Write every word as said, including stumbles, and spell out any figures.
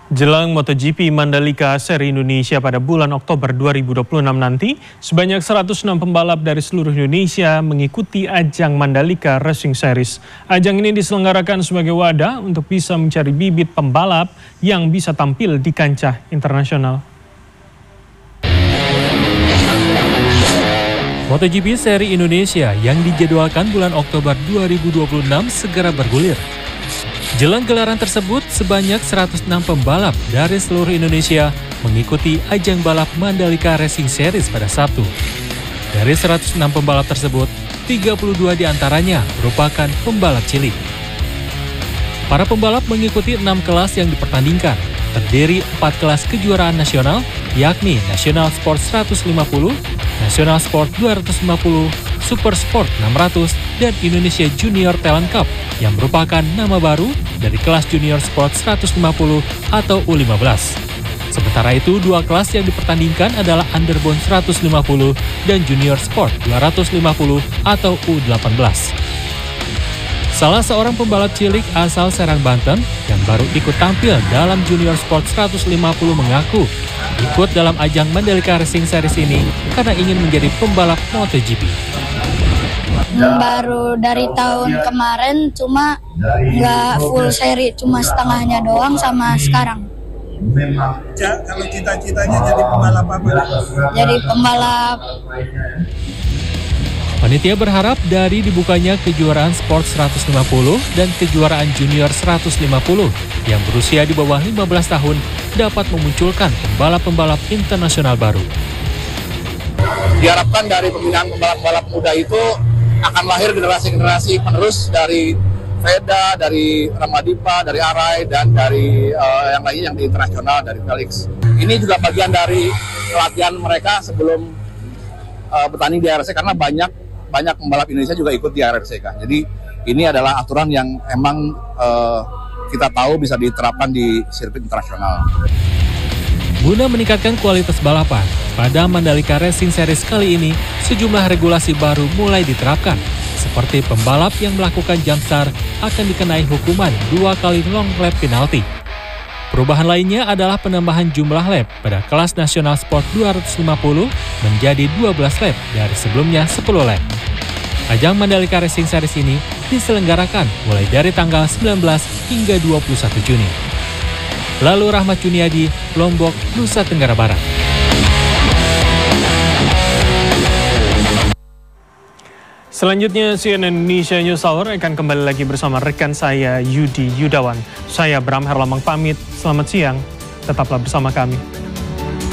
Jelang MotoGP Mandalika Seri Indonesia pada bulan Oktober dua ribu dua puluh enam nanti, sebanyak seratus enam pembalap dari seluruh Indonesia mengikuti ajang Mandalika Racing Series. Ajang ini diselenggarakan sebagai wadah untuk bisa mencari bibit pembalap yang bisa tampil di kancah internasional. MotoGP Seri Indonesia yang dijadwalkan bulan Oktober dua ribu dua puluh enam segera bergulir. Jelang gelaran tersebut, sebanyak seratus enam pembalap dari seluruh Indonesia mengikuti ajang balap Mandalika Racing Series pada Sabtu. Dari seratus enam pembalap tersebut, tiga puluh dua diantaranya merupakan pembalap cilik. Para pembalap mengikuti enam kelas yang dipertandingkan, terdiri empat kelas kejuaraan nasional, yakni National Sport seratus lima puluh, National Sport dua ratus lima puluh, Super Sport enam ratus, dan Indonesia Junior Talent Cup yang merupakan nama baru dari kelas Junior Sport seratus lima puluh atau U lima belas. Sementara itu, dua kelas yang dipertandingkan adalah Underbone seratus lima puluh dan Junior Sport dua ratus lima puluh atau U delapan belas. Salah seorang pembalap cilik asal Serang, Banten yang baru ikut tampil dalam Junior Sport seratus lima puluh mengaku ikut dalam ajang Mandalika Racing Series ini karena ingin menjadi pembalap MotoGP. Baru dari tahun kemarin, cuma nggak full seri, cuma setengahnya doang sama sekarang. Ja, kalau cita-citanya jadi pembalap apa? Jadi pembalap. Panitia berharap dari dibukanya kejuaraan Sport seratus lima puluh dan kejuaraan Junior seratus lima puluh yang berusia di bawah lima belas tahun dapat memunculkan pembalap-pembalap internasional baru. Diharapkan dari pembinaan pembalap-pembalap muda itu akan lahir generasi-generasi penerus dari Veda, dari Ramadipa, dari Arai, dan dari uh, yang lainnya yang di internasional, dari Felix. Ini juga bagian dari latihan mereka sebelum uh, bertanding di A R C, karena banyak banyak pembalap Indonesia juga ikut di A R C. Jadi ini adalah aturan yang emang uh, kita tahu bisa diterapkan di sirkuit internasional. Guna meningkatkan kualitas balapan, pada Mandalika Racing Series kali ini, sejumlah regulasi baru mulai diterapkan, seperti pembalap yang melakukan jump start akan dikenai hukuman dua kali long lap penalti. Perubahan lainnya adalah penambahan jumlah lap pada kelas Nasional Sport dua ratus lima puluh menjadi dua belas lap dari sebelumnya sepuluh lap. Ajang Mandalika Racing Series ini diselenggarakan mulai dari tanggal sembilan belas hingga dua puluh satu Juni. Lalu Rahmat Juniadi, Lombok, Nusa Tenggara Barat. Selanjutnya C N N Indonesia News Hour akan kembali lagi bersama rekan saya Yudi Yudawan. Saya Bram Herlamang pamit, selamat siang, tetaplah bersama kami.